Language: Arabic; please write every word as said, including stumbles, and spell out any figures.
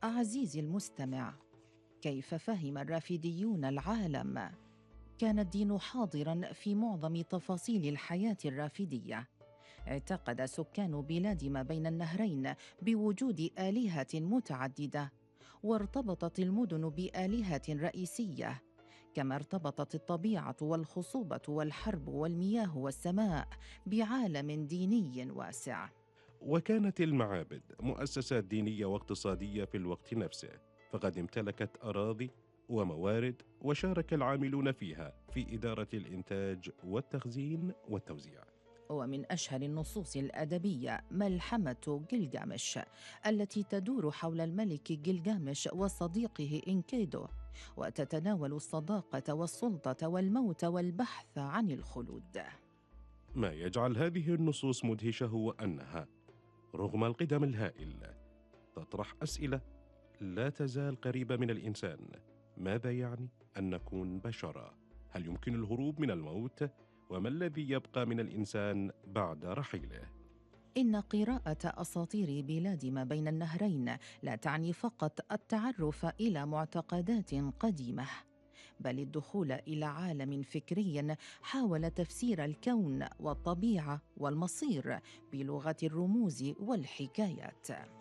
عزيزي المستمع، كيف فهم الرافديون العالم؟ كان الدين حاضراً في معظم تفاصيل الحياة الرافدية. اعتقد سكان بلاد ما بين النهرين بوجود آلهة متعددة، وارتبطت المدن بآلهة رئيسية، كما ارتبطت الطبيعة والخصوبة والحرب والمياه والسماء بعالم ديني واسع. وكانت المعابد مؤسسات دينية واقتصادية في الوقت نفسه، فقد امتلكت أراضي وموارد، وشارك العاملون فيها في إدارة الإنتاج والتخزين والتوزيع. ومن أشهر النصوص الأدبية ملحمة جلجامش، التي تدور حول الملك جلجامش وصديقه إنكيدو، وتتناول الصداقة والسلطة والموت والبحث عن الخلود. ما يجعل هذه النصوص مدهشة هو أنها رغم القدم الهائل تطرح أسئلة لا تزال قريبة من الإنسان. ماذا يعني أن نكون بشرا؟ هل يمكن الهروب من الموت؟ وما الذي يبقى من الإنسان بعد رحيله؟ إن قراءة أساطير بلاد ما بين النهرين لا تعني فقط التعرف إلى معتقدات قديمة، بل الدخول إلى عالم فكري حاول تفسير الكون والطبيعة والمصير بلغة الرموز والحكايات.